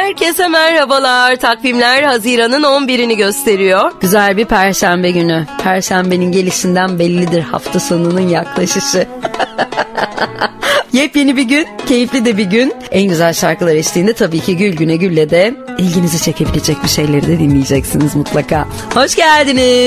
Herkese merhabalar. Takvimler Haziran'ın 11'ini gösteriyor. Güzel bir perşembe günü. Perşembenin gelişinden bellidir hafta sonunun yaklaşışı. Yepyeni bir gün, keyifli de bir gün. En güzel şarkılar eşliğinde tabii ki Gül Güne Gül'le de ilginizi çekebilecek bir şeyleri de dinleyeceksiniz mutlaka. Hoş geldiniz.